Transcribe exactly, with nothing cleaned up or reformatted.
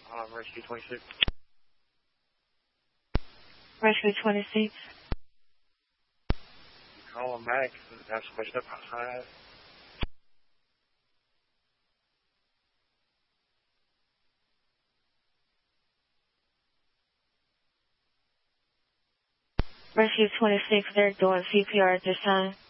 Um, Rescue twenty-six. Rescue twenty-six. Call them back. Have somebody step outside. Rescue twenty-six, they're doing C P R at this time.